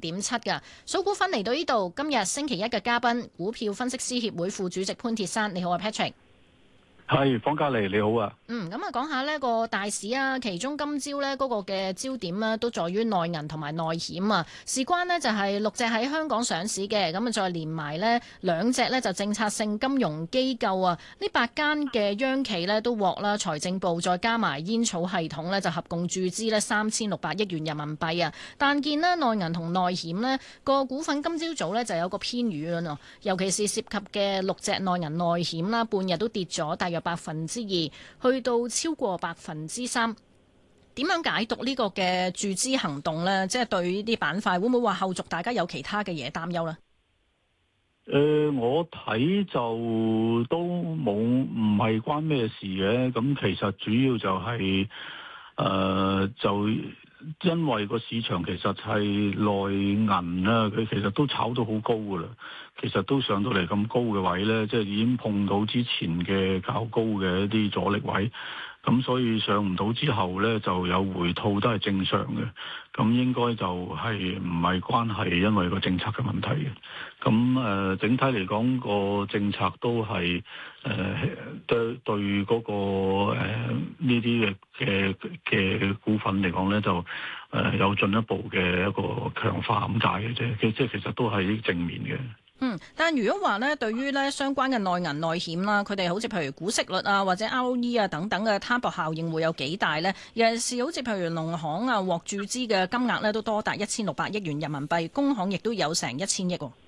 0.7㗎。數股份嚟到呢度，今日星期一嘅嘉賓，股票分析師協會副主席潘鐵珊，你好啊 Patrick。 係方嘉莉，你好啊。 咁啊，講下呢個大市啊，其中今朝呢嗰個嘅焦點呢，都在於內銀同埋內險啊。事關呢就係6隻喺香港上市嘅，咁啊再連埋呢2隻呢就政策性金融機構啊。呢8間嘅央企呢都獲啦財政部再加埋煙草系統呢，就合共注資呢3600億元人民幣啊。但見呢內銀同內險呢個股份今朝早呢就有個偏軟啊，尤其是涉及嘅6隻內銀內險啦，半日都跌咗大約2%，去到超過3%。點樣解讀呢個嘅注資行動呢？即係對呢啲板塊，會唔會話後續大家有其他嘅嘢擔憂呢？ 我睇就都冇，唔係關咩事嘅。咁其實主要就係就因為個市場其實係內銀啦，佢其實都炒到好高噶啦。其實都上到嚟咁高嘅位呢，即係已經碰到之前嘅較高嘅一啲阻力位。咁所以上唔到之後呢，就有回吐都係正常嘅。咁應該就係唔係關係因為個政策嘅問題嘅。咁整體嚟講個政策都係對嗰個呢啲嘅股份嚟講呢，就有進一步嘅一個強化咁解嘅啫。即係其實都係正面嘅。 但如果話呢，對於呢相關嘅內銀內險啦，佢哋好似譬如股息率啊，或者 ROE 啊等等嘅攤薄效應會有幾大呢？尤其是好似譬如農行啊獲注資嘅金額呢，都多達1600億元人民幣，工行亦都有成1000億喎。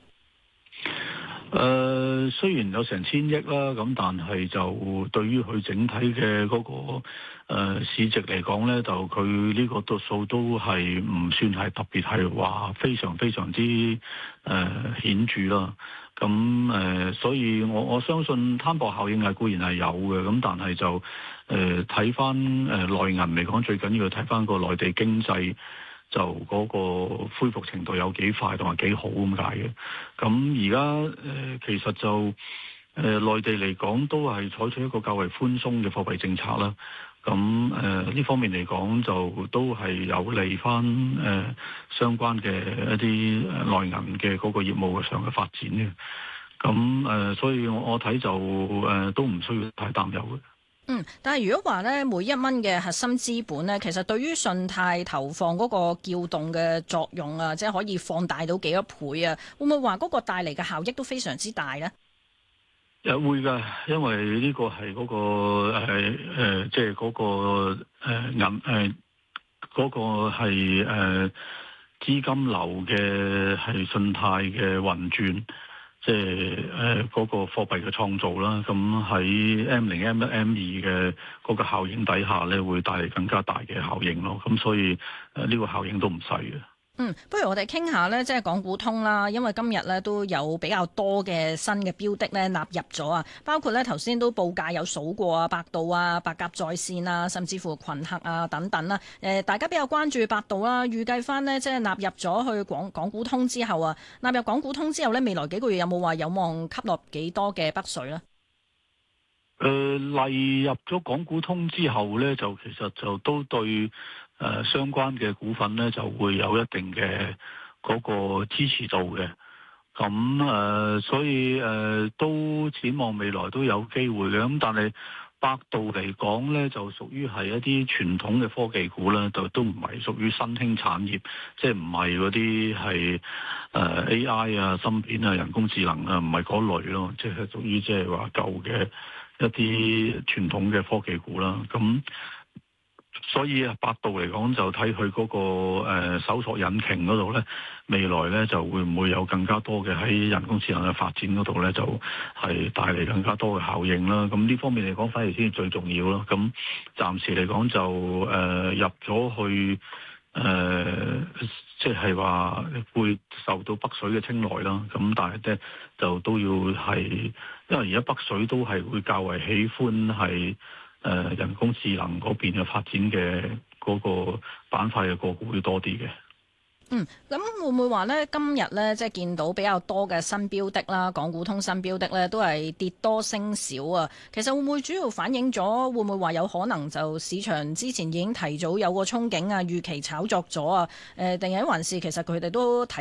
雖然有成1000億啦，咁但係就對於佢整體嘅嗰個市值嚟講呢，就佢呢個度數都係唔算係特別係話非常非常之顯著啦。咁所以我相信攤薄效應係固然係有嘅，咁但係就睇翻內銀嚟講，最緊要睇翻個內地經濟。就嗰個恢復程度有幾快同埋幾好咁解嘅。咁而家其實就內地嚟講都係採取一個較為寬鬆嘅貨幣政策啦。咁呢方面嚟講就都係有利翻相關嘅一啲內銀嘅嗰個業務上嘅發展嘅。咁所以我睇就都唔需要太擔憂嘅。 但係如果話呢，每1蚊嘅核心資本呢，其實對於信貸投放嗰個撬動嘅作用啊，即係可以放大到幾多倍啊？會唔會話嗰個帶嚟嘅效益都非常之大呢？ 會㗎，因為呢個係嗰個即係嗰個嗰個係資金流嘅係信貸嘅運轉。即係嗰個貨幣嘅創造啦，咁喺 M0、M1、M2嘅嗰個效應底下咧，會帶嚟更加大嘅效應咯。咁所以呢個效應都唔細嘅。 不如我哋傾下呢，即係港股通啦，因為今日呢都有比較多嘅新嘅標的呢納入咗啊，包括呢頭先都報價有數過啊，百度啊、白鴿在線啊，甚至乎群客啊等等啦。大家比較關注百度啦，預計翻呢，即係納入咗去港股通之後啊，納入港股通之後呢，未來幾個月有冇話有望吸納幾多嘅北水呢？ 例入咗港股通之後呢，就其實就都對。相關嘅股份呢就會有一定嘅嗰個支持度嘅，咁所以都展望未來都有機會嘅。咁但係百度嚟講呢，就屬於係一啲傳統嘅科技股啦，就都唔係屬於新興產業，即係唔係嗰啲係AI 啊、芯片啊、人工智能啊，唔係嗰類咯，即係屬於即係話舊嘅一啲傳統嘅科技股啦，咁。所以百度嚟講就睇佢嗰個搜索引擎嗰度咧，未來咧就會唔會有更加多嘅喺人工智能嘅發展嗰度咧，就係帶嚟更加多嘅效應啦。咁呢方面嚟講，反而先係最重要咯。咁暫時嚟講就入咗去即係話會受到北水嘅青睞啦。咁但係咧就都要係，因為而家北水都係會較為喜歡係。人工智能嗰邊嘅發展嘅嗰個板塊嘅個股會多啲嘅。 咁會唔會話呢？今日呢，即係見到比較多嘅新標的啦，港股通新標的呢，都係跌多升少啊。其實會唔會主要反映咗？會唔會話有可能就市場之前已經提早有個憧憬啊，預期炒作咗啊？定係還是其實佢哋都睇